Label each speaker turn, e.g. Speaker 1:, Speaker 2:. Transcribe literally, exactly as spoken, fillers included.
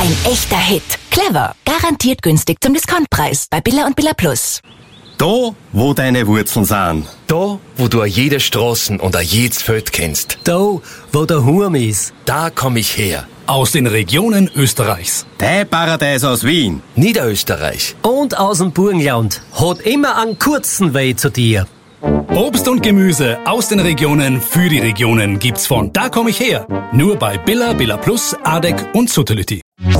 Speaker 1: Ein echter Hit. Clever. Garantiert günstig zum Diskontpreis. Bei Billa und Billa Plus.
Speaker 2: Da, wo deine Wurzeln sind.
Speaker 3: Da, wo du a jede Straßen und a jedes Feld kennst.
Speaker 4: Da, wo der Hurm ist.
Speaker 3: Da komm ich her.
Speaker 5: Aus den Regionen Österreichs.
Speaker 2: Dein Paradies aus Wien.
Speaker 3: Niederösterreich.
Speaker 4: Und aus dem Burgenland. Hat immer einen kurzen Weg zu dir.
Speaker 5: Obst und Gemüse aus den Regionen für die Regionen gibt's von Da komm ich her. Nur bei Billa, Billa Plus, Adek und Suttelütti.